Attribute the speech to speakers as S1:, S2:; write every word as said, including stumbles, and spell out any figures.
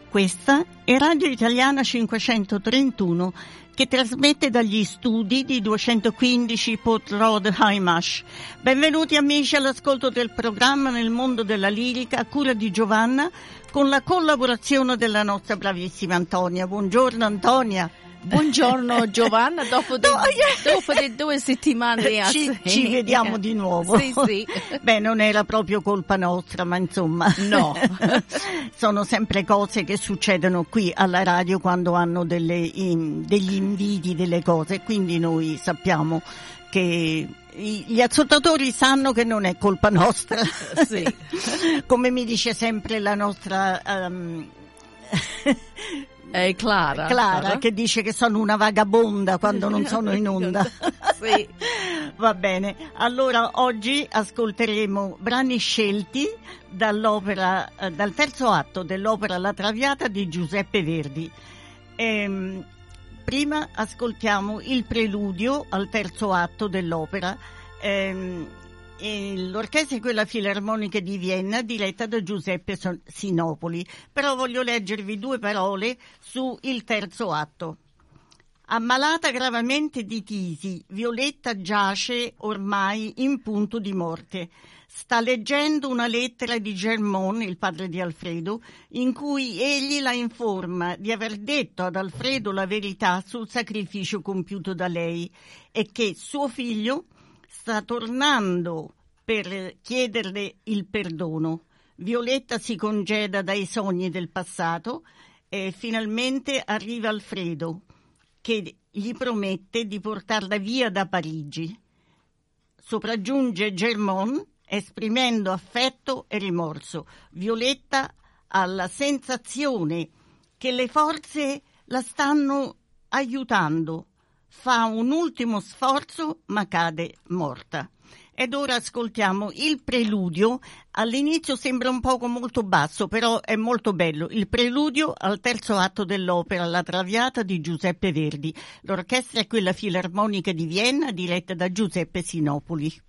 S1: Questa è Radio Italiana cinquecentotrentuno, che trasmette dagli studi di duecentoquindici Port Road, Heimash. Benvenuti amici all'ascolto del programma Nel mondo della lirica a cura di Giovanna, con la collaborazione della nostra bravissima Antonia. Buongiorno Antonia.
S2: Buongiorno Giovanna, dopo, de,
S1: no, yeah.
S2: dopo de due settimane
S1: ci, ci vediamo di nuovo.
S2: Sì, sì.
S1: Beh, non era proprio colpa nostra, ma insomma
S2: no.
S1: Sono sempre cose che succedono qui alla radio quando hanno delle, in, degli inviti, delle cose, quindi noi sappiamo che gli ascoltatori sanno che non è colpa nostra.
S2: Sì.
S1: Come mi dice sempre la nostra um,
S2: È Clara.
S1: Clara, che dice che sono una vagabonda quando non sono in onda.
S2: Sì.
S1: Va bene, allora oggi ascolteremo brani scelti dall'opera, eh, dal terzo atto dell'opera La Traviata di Giuseppe Verdi. Ehm, prima ascoltiamo il preludio al terzo atto dell'opera. Ehm, E l'orchestra è quella Filarmonica di Vienna, diretta da Giuseppe Sinopoli. Però voglio leggervi due parole su il terzo atto. Ammalata gravemente di tisi, Violetta giace ormai in punto di morte. Sta leggendo una lettera di Germont, il padre di Alfredo, in cui egli la informa di aver detto ad Alfredo la verità sul sacrificio compiuto da lei e che suo figlio sta tornando per chiederle il perdono. Violetta si congeda dai sogni del passato e finalmente arriva Alfredo, che gli promette di portarla via da Parigi. Sopraggiunge Germont esprimendo affetto e rimorso. Violetta ha la sensazione che le forze la stanno aiutando. Fa un ultimo sforzo ma cade morta. Ed ora ascoltiamo il preludio. All'inizio sembra un poco molto basso, però è molto bello. Il preludio al terzo atto dell'opera La Traviata di Giuseppe Verdi. L'orchestra è quella Filarmonica di Vienna, diretta da Giuseppe Sinopoli.